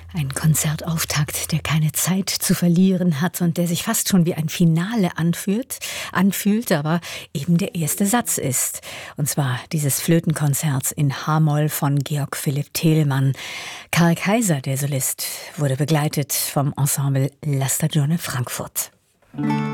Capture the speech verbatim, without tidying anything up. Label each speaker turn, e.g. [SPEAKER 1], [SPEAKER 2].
[SPEAKER 1] Ein Konzertauftakt, der keine Zeit zu verlieren hat und der sich fast schon wie ein Finale anfühlt, anfühlt, aber eben der erste Satz ist. Und zwar dieses Flötenkonzerts in H-Moll von Georg Philipp Telemann. Karl Kaiser, der Solist, wurde begleitet vom Ensemble La Stagione Frankfurt.